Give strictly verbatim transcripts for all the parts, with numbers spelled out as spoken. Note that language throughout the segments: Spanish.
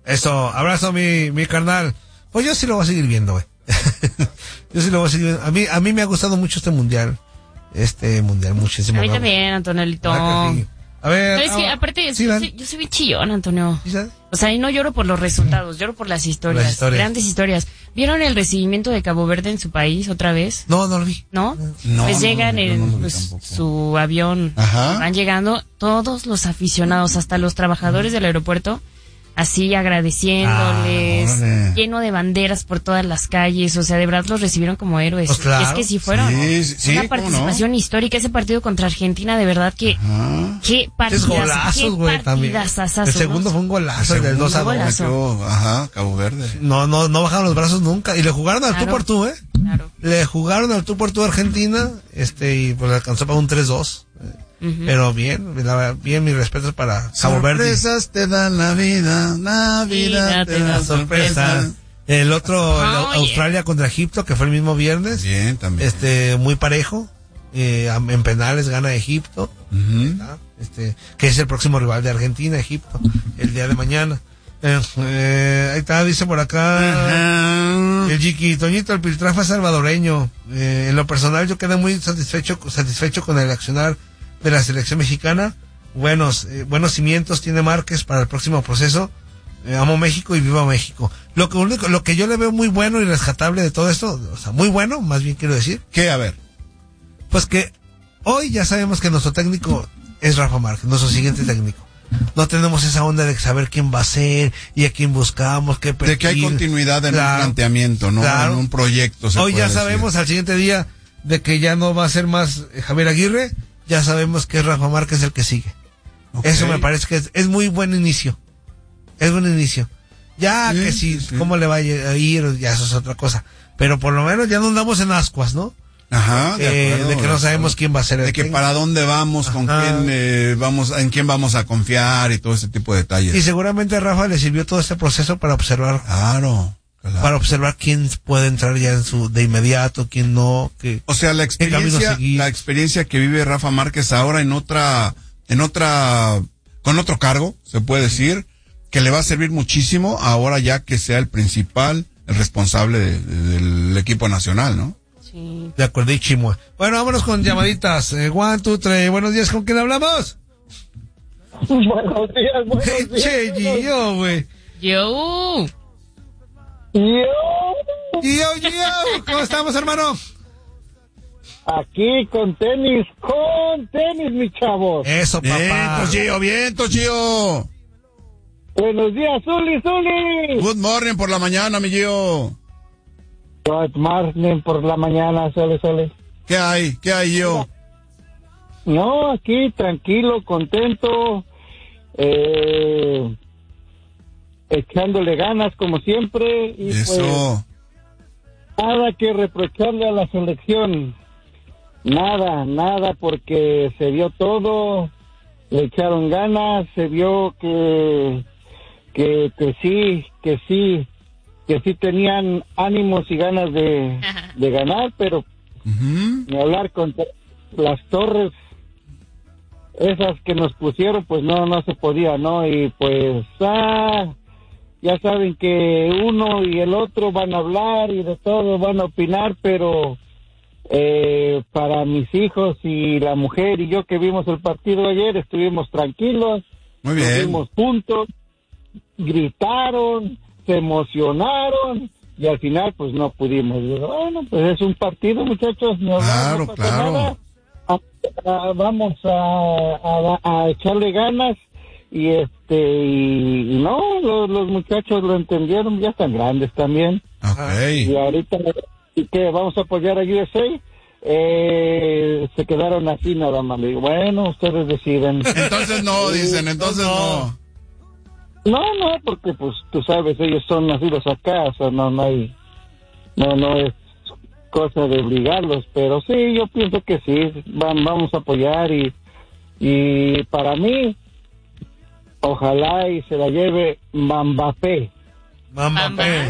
Eso, abrazo mi, mi carnal. Pues yo sí lo voy a seguir viendo, güey. Yo sí lo voy a seguir viendo. A mí, a mí me ha gustado mucho este mundial. Este mundial, muchísimo. A mí también, Antonelito. A ver. Es que aparte, sí, yo, soy, yo soy bien chillón, Antonio. ¿Sí sabes? O sea, y no lloro por los resultados, lloro por las historias, las historias. Grandes historias. ¿Vieron el recibimiento de Cabo Verde en su país otra vez? No, no lo vi. ¿No? No, pues no, llegan no, en no, no, pues, tampoco. su avión, Ajá. van llegando todos los aficionados, hasta los trabajadores del aeropuerto, así agradeciéndoles, Ah, lleno de banderas por todas las calles, o sea, de verdad los recibieron como héroes. Pues claro. Y es que sí fueron. Sí, sí, Una ¿cómo participación histórica, ese partido contra Argentina, de verdad que Ajá. qué Es partidas, golazos, qué güey, también. partidazazazos, El segundo ¿no? fue un golazo, el del dos a dos. Golazo. Metió, ajá, Cabo Verde. No, no, no bajaron los brazos nunca. Y le jugaron al Claro. tú por tú, ¿eh? Claro. Le jugaron al tú por tú a Argentina, este, y pues alcanzó para un tres dos. Ujú. Pero bien, la verdad, bien, mis respetos para Cabo Verde. Sorpresas te dan la vida, la vida te da sorpresa. El otro, el Oh, Australia contra Egipto, que fue el mismo viernes. Bien, también. Este, muy parejo. Eh, en penales gana Egipto. Ujú. ¿verdad? Este, que es el próximo rival de Argentina, Egipto, el día de mañana. Eh, eh, ahí está, dice por acá. Ajá. El Chiqui Toñito, el Piltrafa salvadoreño. Eh, en lo personal yo quedé muy satisfecho, satisfecho con el accionar de la selección mexicana. Buenos, eh, buenos cimientos tiene Márquez para el próximo proceso. Eh, amo México y viva México. Lo que único, lo que yo le veo muy bueno y rescatable de todo esto, o sea, muy bueno, más bien quiero decir, ¿Qué? A ver. pues que hoy ya sabemos que nuestro técnico es Rafa Márquez, nuestro siguiente técnico. No tenemos esa onda de saber quién va a ser y a quién buscamos, qué perfil. De que hay continuidad en Claro, un planteamiento, ¿no? claro. En un proyecto. Se Hoy puede ya decir. sabemos al siguiente día de que ya no va a ser más eh, Javier Aguirre, ya sabemos que es Rafa Márquez el que sigue. Ok. Eso me parece que es, es muy buen inicio. Es buen inicio. Ya Sí, que si, sí, sí. cómo le va a ir, ya eso es otra cosa. Pero por lo menos ya no andamos en ascuas, ¿no? Ajá, de, Eh, acuerdo, de que no de sabemos acuerdo. quién va a ser el De que técnico. para dónde vamos, con Ajá. quién eh, vamos, en quién vamos a confiar y todo ese tipo de detalles. Y seguramente a Rafa le sirvió todo este proceso para observar, Claro, claro. para observar quién puede entrar ya en su, de inmediato, quién no, que, O sea, la camino experiencia, seguir. la experiencia que vive Rafa Márquez ahora en otra, en otra, con otro cargo, se puede decir, que le va a servir muchísimo ahora ya que sea el principal, el responsable de- de- del equipo nacional, ¿no? Sí. de acuerdísimo. Bueno, vámonos con llamaditas. Eh, one, two, three. Buenos días, ¿con quién hablamos? Buenos días, buenos días. Che, Gio, güey. Yo. Yo, Gio, Gio, ¿cómo estamos, hermano? aquí con tenis, con tenis, mis chavos. Eso, papá. Vientos, Gio, vientos, Gio. Buenos días, Zuli, Zuli. Good morning por la mañana, mi Gio. Good morning por la mañana, Sole, Sole. ¿Qué hay? ¿Qué hay, Gio? No, aquí tranquilo, contento, eh, echándole ganas como siempre y Eso. pues nada que reprocharle a la selección, nada, nada porque se vio todo, le echaron ganas, se vio que que, que sí, que sí, que sí tenían ánimos y ganas de, de ganar, pero Ujú. ni hablar contra las torres esas que nos pusieron, pues no, no se podía, ¿no? Y pues, ah, ya saben que uno y el otro van a hablar y de todo van a opinar, pero eh, para mis hijos y la mujer y yo que vimos el partido ayer, estuvimos tranquilos, Muy bien. estuvimos juntos, gritaron, se emocionaron y al final pues no pudimos. Digo, bueno, pues es un partido, muchachos, no, Claro, no pasa claro. nada. A- a- vamos a, a, a echarle ganas y este y, y no, los, los muchachos lo entendieron, ya están grandes también y Ok. ahorita y que vamos a apoyar a U S A. Eh, se quedaron así nada más. Le digo, bueno, ustedes deciden. Entonces no, dicen, entonces no. No, no, porque pues tú sabes, ellos son nacidos acá, o sea, no, no hay, no, no es cosa de obligarlos, pero sí, yo pienso que sí, van, vamos a apoyar y, y para mí, ojalá y se la lleve Mbappé. Mamá, Mamá.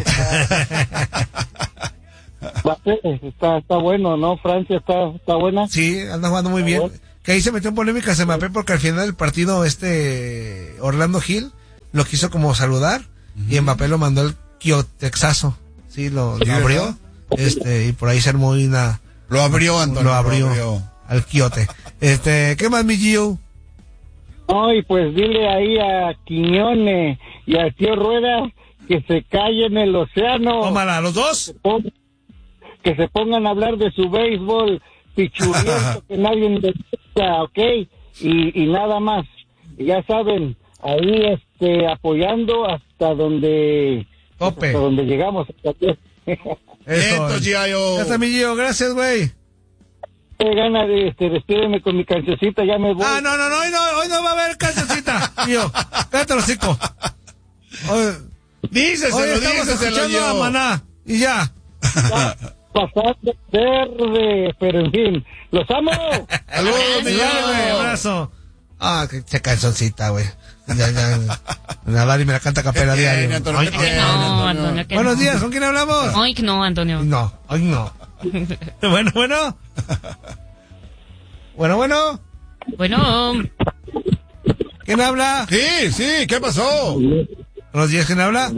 Mbappé, está, está bueno, ¿no? Francia está, está buena. Sí, anda jugando muy bien. Que ahí se metió en polémica Mbappé porque al final del partido este Orlando Gil lo quiso como saludar uh-huh. y Mbappé lo mandó el Kiotexazo, sí, lo, lo abrió, este, y por ahí se armó una... Lo abrió, Antonio. Lo abrió, lo abrió. al Quiote. Este, ¿qué más, mi Gio? Ay, pues dile ahí a Quiñones y a Tío Rueda que se callen el océano. Tómala, ¿los dos? Que se pongan a hablar de su béisbol pichurriento que nadie necesita, ¿ok? Y, y nada más. Ya saben, ahí este apoyando hasta donde Tope. Hasta donde llegamos. Eso, Gio. Ya está, mi Gio, gracias, güey. Qué gana de este, despídeme con mi cancioncita, ya me voy. Ah, no, no, no, hoy no, hoy no va a haber cancioncita, Gio. Cállate los hocico. Hoy, díceselo, hoy estamos díceselo, escuchando Gio. a Maná, y ya. Pasando verde, pero en fin, los amo. Saludos, mi Ya, güey, Gio. abrazo. Ah, que che cancioncita, güey. Ya, ya. La Dari me la canta a capela ¿Qué tiene, diario. Antonio? Ay, ¿Qué Ay, tiene, no, Antonio? Antonio, que buenos no. días, ¿con quién hablamos? Ay, que no, Antonio. No, ay, no. Bueno, bueno. Bueno, bueno. Bueno, ¿Quién habla? Sí, sí, ¿qué pasó? Buenos días, ¿quién habla?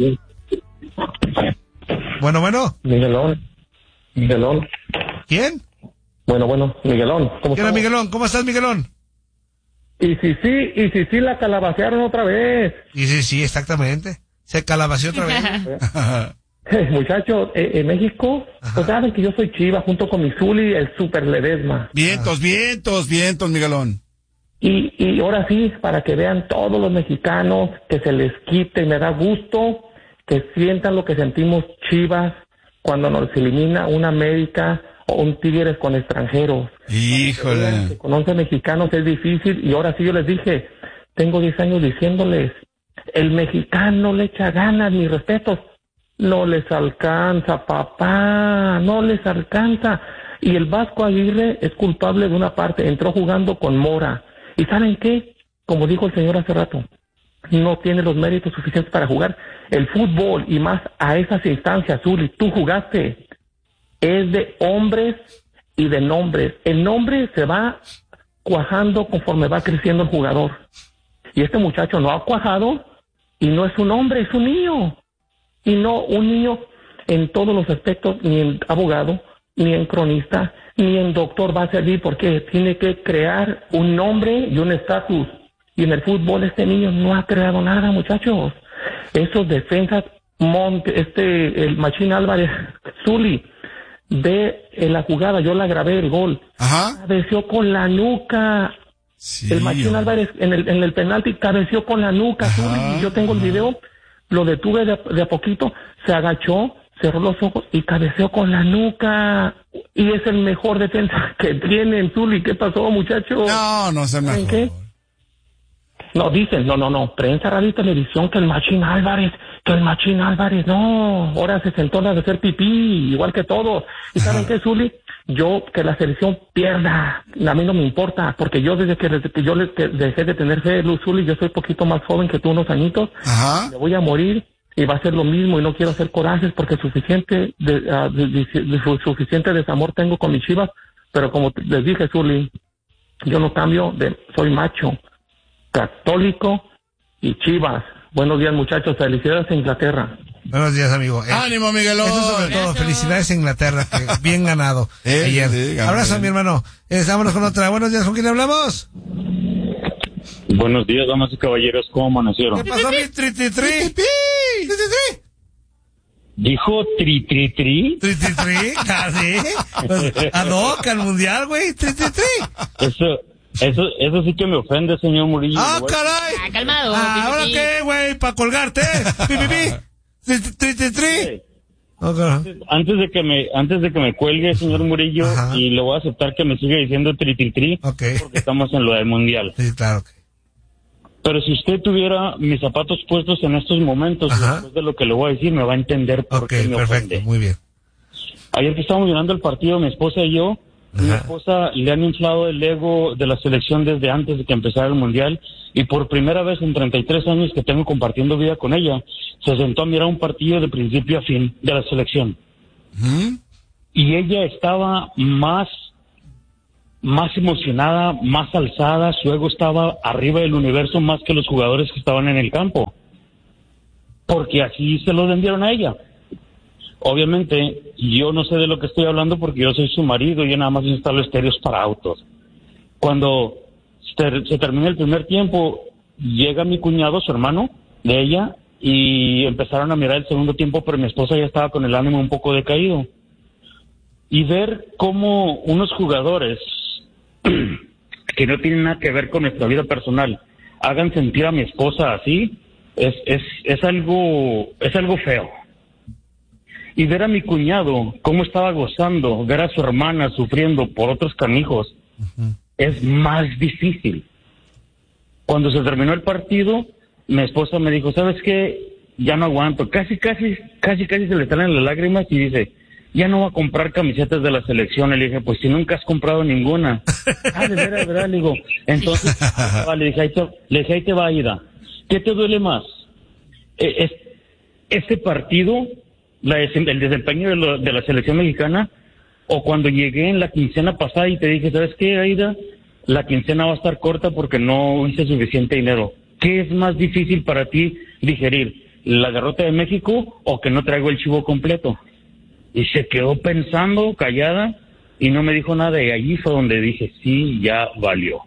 Bueno, bueno. Miguelón. Miguelón. ¿Quién? Bueno, bueno, Miguelón. ¿Cómo ¿Quién era estamos? Miguelón? ¿Cómo estás, Miguelón? Y si sí, y si sí la calabacearon otra vez. Y sí, sí, exactamente. Se calabació otra vez. Eh, muchachos, eh, en México, Ajá. pues saben que yo soy Chiva junto con mi Zuli, el Super Ledesma. Vientos, vientos, vientos, Miguelón. Y, y ahora sí, para que vean todos los mexicanos, que se les quite, y me da gusto que sientan lo que sentimos Chivas cuando nos elimina una América o un Tigres con extranjeros. Híjole. Que con once mexicanos es difícil, y ahora sí yo les dije, tengo diez años diciéndoles, el mexicano le echa ganas, mis respetos. No les alcanza, papá, no les alcanza. Y el Vasco Aguirre es culpable de una parte, entró jugando con Mora. ¿Y saben qué? Como dijo el señor hace rato, no tiene los méritos suficientes para jugar el fútbol, y más a esas instancias, Zuli, tú jugaste. Es de hombres y de nombres. El nombre se va cuajando conforme va creciendo el jugador. Y este muchacho no ha cuajado y no es un hombre, es un niño. Y no un niño en todos los aspectos, ni en abogado, ni en cronista, ni en doctor va a servir, porque tiene que crear un nombre y un estatus. Y en el fútbol este niño no ha creado nada, muchachos. Esos defensas, Monte, este, el Machín Álvarez, Zuli, ve en la jugada, yo la grabé el gol. Ajá. Cabeció con la nuca. Sí, El Machín hombre. Álvarez en el, en el penalti cabeció con la nuca, Ajá, Zuli. Yo tengo el video, lo detuve de, de a poquito, se agachó, cerró los ojos y cabeceó con la nuca. Y es el mejor defensa que tienen, Zuli. ¿Qué pasó, muchachos? No, no es el ¿Saben mejor. qué? No, dicen, no, no, no, prensa, radio y televisión, que el Machín Álvarez, que el Machín Álvarez, no, ahora se sentó a hacer pipí, igual que todos. ¿Y saben qué, Zuli? Yo, que la selección pierda, a mí no me importa, porque yo desde que, desde que yo le, que dejé de tener fe, Luz, Zuli, yo soy poquito más joven que tú, unos añitos, Ajá. me voy a morir y va a ser lo mismo, y no quiero hacer corajes porque suficiente de, uh, de, de, de, de, suficiente desamor tengo con mis Chivas, pero como les dije, Zuli, yo no cambio, de, soy macho, católico y Chivas. Buenos días, muchachos, felicidades a Inglaterra. Buenos días, amigo. Eh, Ánimo, Miguelón. Eso sobre todo, felicidades a Inglaterra, que bien ganado Eh, ayer. sí, ganó Abrazo, bien. mi hermano. Eh, vámonos con otra. Buenos días, ¿con quién hablamos? Buenos días, damas y caballeros, ¿cómo amanecieron? ¿Qué pasó, mi tri tri tri? Tri tri tri. Dijo tri tri tri. Tri tri tri, casi. Pues, ad hoc al mundial, güey. Tri tri tri. Eso, eso, eso sí que me ofende, señor Murillo. ¡Ah, Igual- caray! Ah, calmado. Ah, pi, pi, ¿ahora pi. qué, güey? ¿Para colgarte? ¡Pi, pi, pi! Tri tri tri tri. Sí. Oh, caray. Antes de que me, antes de que me cuelgue, señor Murillo, Ajá. y le voy a aceptar que me siga diciendo tri tri tri, Ok. porque estamos en lo del mundial. Sí, claro. Pero si usted tuviera mis zapatos puestos en estos momentos, Ajá. después de lo que le voy a decir, me va a entender por Ok, qué me perfecto. ofende. Muy bien. Ayer que estábamos mirando el partido, mi esposa y yo, mi Ajá. esposa le han inflado el ego de la selección desde antes de que empezara el mundial, y por primera vez en treinta y tres años que tengo compartiendo vida con ella, se sentó a mirar un partido de principio a fin de la selección. ¿Mm? Y ella estaba más, más emocionada, más alzada, su ego estaba arriba del universo más que los jugadores que estaban en el campo. porque así se lo vendieron a ella. Obviamente, yo no sé de lo que estoy hablando porque yo soy su marido y yo nada más instalo estéreos para autos. Cuando se, se termina el primer tiempo, llega mi cuñado, su hermano, de ella, y empezaron a mirar el segundo tiempo, pero mi esposa ya estaba con el ánimo un poco decaído. Y ver cómo unos jugadores que no tienen nada que ver con nuestra vida personal hagan sentir a mi esposa así, es, es, es algo, es algo feo. Y ver a mi cuñado cómo estaba gozando, ver a su hermana sufriendo por otros canijos, uh-huh. es más difícil. Cuando se terminó el partido, mi esposa me dijo, ¿sabes qué? Ya no aguanto. Casi, casi, casi, casi se le salen las lágrimas y dice, ya no voy a comprar camisetas de la selección. Le dije, pues si nunca has comprado ninguna. Ah, de verdad, de verdad, le digo. Entonces, le dije, ahí te, le dije, ahí te va, Aida. ¿Qué te duele más? Es, este partido... La, el desempeño de, lo, de la selección mexicana, o cuando llegué en la quincena pasada y te dije, ¿sabes qué, Aida? La quincena va a estar corta porque no hice suficiente dinero. ¿Qué es más difícil para ti digerir? ¿La derrota de México o que no traigo el chivo completo? Y se quedó pensando, callada, y no me dijo nada, y allí fue donde dije, sí, ya valió.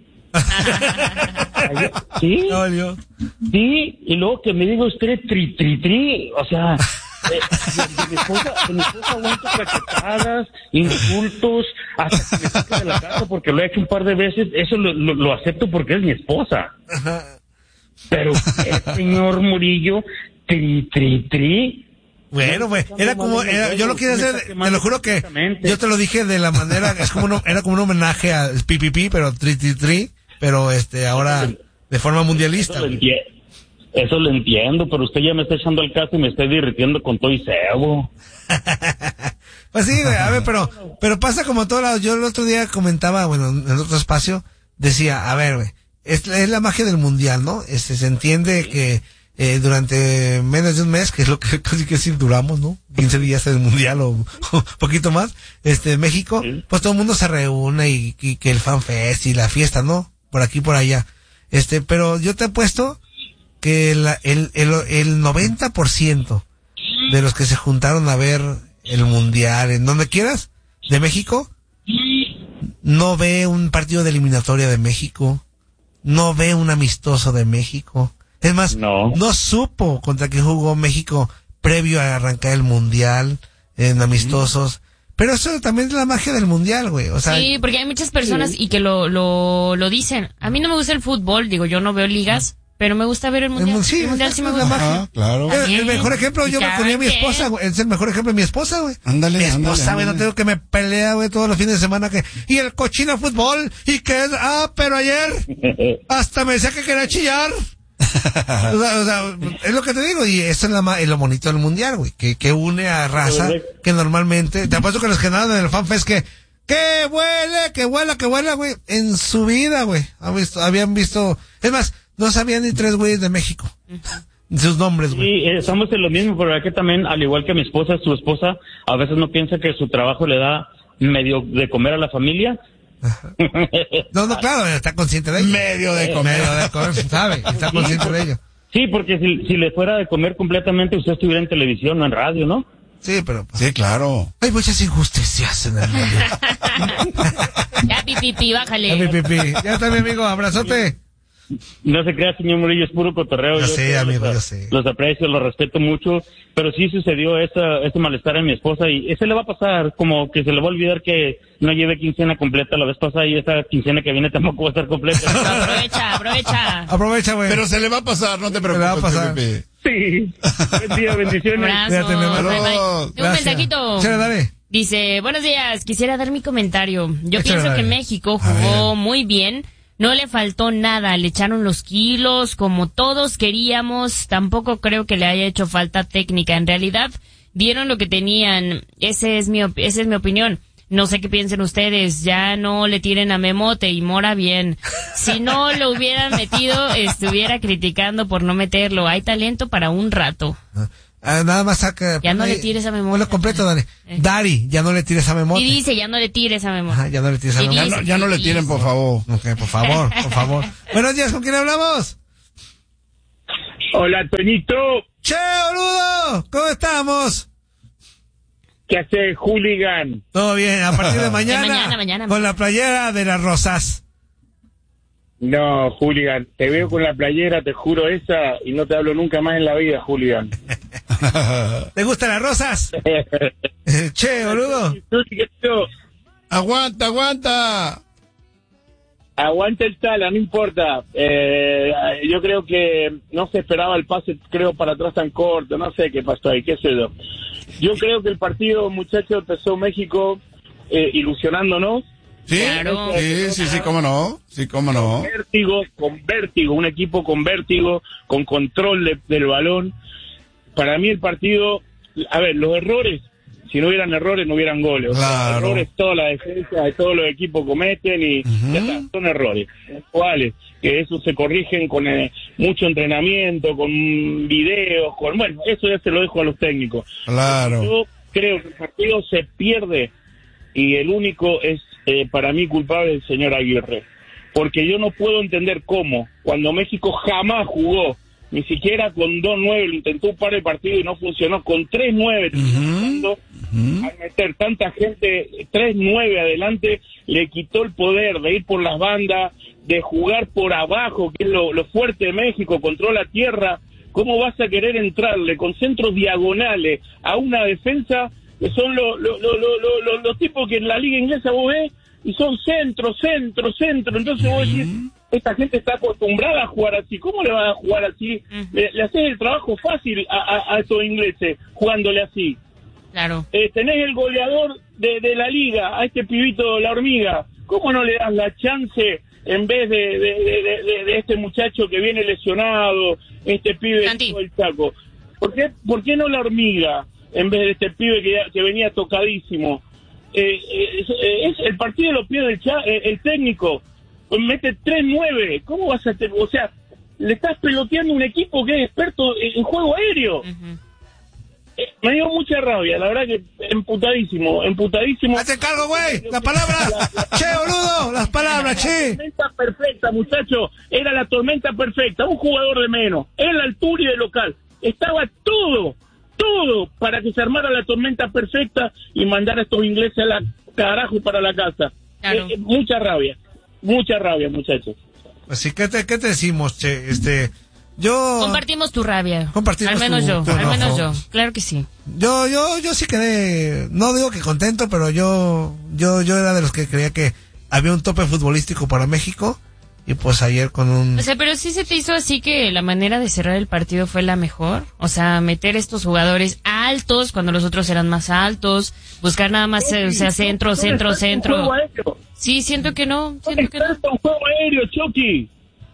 ¿Sí? No valió. Sí, y luego que me diga usted tri, tri, tri, o sea... Eh, de, de mi esposa, de mi esposa aguanto cachetadas, insultos, hasta que me saque de la casa porque lo he hecho un par de veces. Eso lo, lo, lo acepto porque es mi esposa. Pero el señor Murillo, tri, tri, tri. Bueno, güey, era como, era, yo lo quería hacer, te lo juro que yo te lo dije de la manera, es como un, era como un homenaje al Pi Pi Pi, pero tri, tri, tri, pero este, ahora de forma mundialista. Eso lo entiendo, pero usted ya me está echando el caso y me está divirtiendo con todo y cebo. Pues sí, güey, a ver, pero, pero pasa como todo lado. Yo el otro día comentaba, bueno, en otro espacio, decía, a ver, güey, es, es la magia del mundial, ¿no? Este, se entiende que, eh, durante menos de un mes, que es lo que casi que sí duramos, ¿no? quince días del mundial o, o poquito más, este, México, sí. Pues todo el mundo se reúne y, y que el fanfest y la fiesta, ¿no? Por aquí, por allá. Este, pero yo te he puesto que la, el, el, el noventa por ciento de los que se juntaron a ver el mundial en donde quieras de México no ve un partido de eliminatoria de México, no ve un amistoso de México. Es más, no, no supo contra qué jugó México previo a arrancar el mundial en amistosos. Pero eso también es la magia del mundial, güey. O sea, sí, porque hay muchas personas sí. y que lo, lo, lo dicen. A mí no me gusta el fútbol, digo, yo no veo ligas. Pero me gusta ver el mundial. El, sí, el mundial sí me gusta. Ajá, claro. El, el mejor ejemplo, yo me ponía a mi esposa, güey. Es el mejor ejemplo de mi esposa, güey. Ándale, Mi esposa, güey, no tengo que me pelea, güey, todos los fines de semana que, y el cochino fútbol, y que es, ah, pero ayer, hasta me decía que quería chillar. o, sea, o sea, es lo que te digo, y eso es, la, es lo bonito del mundial, güey, que, que une a raza, que normalmente, te apuesto que los que nadan en el fanfest que, que huele, que huela, que huela, güey, en su vida, güey, habían visto, habían visto, es más, no sabían ni tres güeyes de México. Uh-huh. Sus nombres, güey. Sí, estamos en lo mismo, pero que también, al igual que mi esposa, su esposa, a veces no piensa que su trabajo le da medio de comer a la familia. Ajá. No, no, claro, está consciente de ello. Medio de comer. Medio de comer, sabe, está consciente de ello. Sí, porque si, si le fuera de comer completamente, usted estuviera en televisión o en radio, ¿no? Sí, pero... Sí, claro. Hay muchas injusticias en el mundo. Ya, pipipi, bájale. Ya, pipipi. Ya está, mi amigo, abrazote. No se crea, señor Murillo, es puro cotorreo. Yo, yo sé, amigo, los, yo sé. Los aprecio, los respeto mucho, pero sí sucedió esa, ese malestar en mi esposa y ese le va a pasar, como que se le va a olvidar que no lleve quincena completa la vez pasada y esa quincena que viene tampoco va a estar completa. Aprovecha, aprovecha. Aprovecha, güey. Pero se le va a pasar, no te preocupes. Se le va a pasar. Pepe. Sí. Buen día, bendiciones. Abrazo. Bye, bye. Un mensajito. Chale, dale. Dice, buenos días, quisiera dar mi comentario. Yo Échale, pienso dale. que México jugó muy bien. No le faltó nada, le echaron los kilos como todos queríamos, tampoco creo que le haya hecho falta técnica, en realidad dieron lo que tenían, ese es mi, op- esa es mi opinión, no sé qué piensen ustedes, ya no le tiren a Memote y Mora bien, si no lo hubieran metido estuviera criticando por no meterlo, hay talento para un rato. Ah, nada más saca. Ya no le tires a Memote. Ponlo completo, dale. Eh. Dari, ya no le tires a Memote. Y dice, ya no le tires a Memote. Ajá, ya no le tires a Y Memote. Ya no, ya no le tiren, por favor. Ok, por favor, por favor. Buenos días, ¿con quién hablamos? Hola, Toñito. Che, Boludo, ¿cómo estamos? ¿Qué hace, hooligan? Todo bien, a partir de mañana, De mañana, mañana. con la playera de las Rosas. No, hooligan, te veo con la playera, te juro esa, y no te hablo nunca más en la vida, hooligan. ¿Te gustan las Rosas? Che, boludo. Aguanta, aguanta. Aguanta el Tala, no importa. Eh, yo creo que no se esperaba el pase, creo, para atrás tan corto. No sé qué pasó ahí, qué sé yo. Yo creo que el partido, muchachos, empezó México eh, ilusionándonos. Sí, Claro. sí, sí, sí, cómo no. Sí, cómo no. Vértigo, con vértigo, un equipo con vértigo, con control de- del balón. Para mí el partido, a ver, los errores, si no hubieran errores no hubieran goles. O sea, Claro. errores toda la defensa de todos los equipos cometen y Ujú. ya está, son errores. ¿Cuáles? Que eso se corrigen con eh, mucho entrenamiento, con videos, con bueno, eso ya se lo dejo a los técnicos. Claro. Yo creo que el partido se pierde y el único es eh, para mí culpable el señor Aguirre. Porque yo no puedo entender cómo, cuando México jamás jugó, ni siquiera con dos nueve, lo intentó un par de partidos y no funcionó, con tres nueve, Ujú. al meter tanta gente, tres nueve adelante, le quitó el poder de ir por las bandas, de jugar por abajo, que es lo, lo fuerte de México, controla tierra. ¿Cómo vas a querer entrarle con centros diagonales a una defensa que son lo- lo- lo- lo- lo- lo- los tipos que en la liga inglesa vos ves y son centro, centro, centro? Entonces vos decís, esta gente está acostumbrada a jugar así, ¿cómo le vas a jugar así? Ujú. Le, le haces el trabajo fácil a, a, a estos ingleses jugándole así. Claro. Eh, tenés el goleador de, de la liga, a este pibito La Hormiga, ¿cómo no le das la chance en vez de, de, de, de, de este muchacho que viene lesionado, este pibe Santi. del Chaco? ¿Por qué, ¿Por qué no La Hormiga en vez de este pibe que, que venía tocadísimo? Eh, eh, es, eh, es- el partido lo pierde el, cha- eh, el técnico, mete tres nueve, ¿cómo vas a tener? O sea, le estás peloteando a un equipo que es experto en, en juego aéreo. Ujú. Eh, me dio mucha rabia, la verdad que emputadísimo, emputadísimo. Hazte cargo, güey. La palabra. Che, boludo. Las palabras, che. Tormenta perfecta, muchacho, era la tormenta perfecta, un jugador de menos, en la altura y de local, estaba todo, todo para que se armara la tormenta perfecta y mandar a estos ingleses a la carajo para la casa. Claro. Eh, eh, mucha rabia, mucha rabia, muchachos. Así que te, ¿qué te decimos, che? Este, yo, Compartimos tu rabia. Compartimos Al menos tu- yo, tu al enojo. menos yo. Claro que sí. yo, yo, yo sí quedé, no digo que contento, pero yo, yo, yo era de los que creía que había un tope futbolístico para México y pues ayer con un, O sea, pero sí se te hizo así que la manera de cerrar el partido fue la mejor. O sea, meter estos jugadores altos cuando los otros eran más altos, buscar nada más, eh, o sea, centro, centro, centro. Sí, siento que no, siento que no. Experto en juego aéreo, Chucky.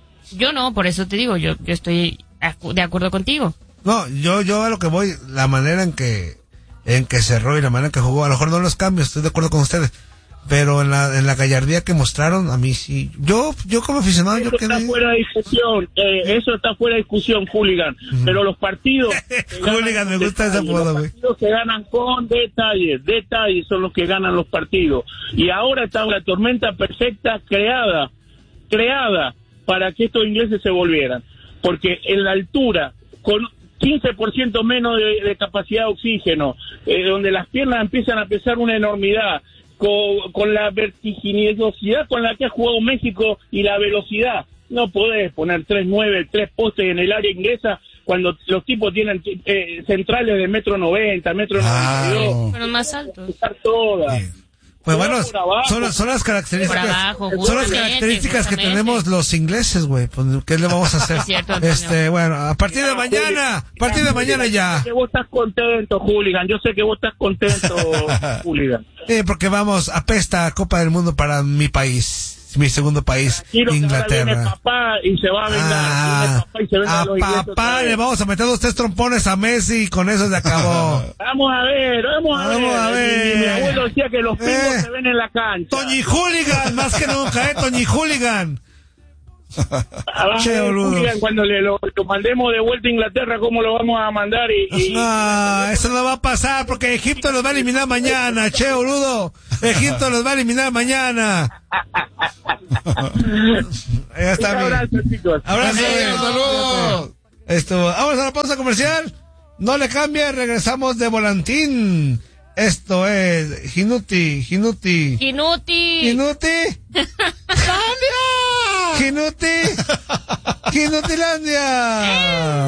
Yo no, por eso te digo, yo, yo estoy acu- de acuerdo contigo. no, yo, yo a lo que voy, la manera en que, en que cerró y la manera en que jugó, a lo mejor no los cambios, estoy de acuerdo con ustedes, pero en la, en la gallardía que mostraron, a mí sí, yo, yo como aficionado, yo Eso está quedé, fuera de discusión, eh, eso está fuera de discusión, hooligan. Pero los partidos... se ganan Hooligan, me con gusta ese detalles, apodo, los güey. partidos se ganan con detalles, detalles son los que ganan los partidos. Y ahora está la tormenta perfecta creada, creada para que estos ingleses se volvieran. Porque en la altura, con quince por ciento menos de, de capacidad de oxígeno, eh, donde las piernas empiezan a pesar una enormidad, con, con la vertiginosidad con la que ha jugado México y la velocidad, no podés poner tres nueve, tres postes en el área inglesa cuando los tipos tienen eh, centrales de metro noventa, metro noventa y dos. Claro. Fueron más altos. Estar todas. Sí. pues Juega bueno, por abajo. son, son las características, Por abajo, son las justamente, características que justamente. tenemos los ingleses, güey, pues, ¿qué le vamos a hacer? Es cierto, Antonio. este, bueno, a partir de mañana, a partir de mañana ya. Yo sé que vos estás contento, hooligan. Yo sé que vos estás contento, hooligan. Eh, porque vamos, apesta Copa del Mundo para mi país, mi segundo país, Quiero que ahora viene Inglaterra. papá y se va a vengar. Ah, Viene papá y se venga a a los ingleses otra papá vez. le vamos a meter dos tres trompones a Messi y con eso se acabó. Vamos a ver, vamos a Vamos ver. a ver. Mi, mi abuelo decía que los pingos Eh. se ven en la cancha. Toñi Hooligan, más que nunca, eh, Toñi Hooligan. Ah, vamos Che, a ver, boludo. hooligan, cuando le lo, lo mandemos de vuelta a Inglaterra, ¿cómo lo vamos a mandar? Y, y- No, eso no va a pasar porque Egipto los va a eliminar mañana, che, boludo. Egipto los va a eliminar mañana. Ya está Un bien. abrazo, chicos. Abrazo, Gracias, amigo. saludos. Esto, vamos a la pausa comercial No le cambie, regresamos de volantín. Esto es Ginuti, Ginuti. Ginuti. Ginuti. ¡Landia! Ginuti. Ginutilandia.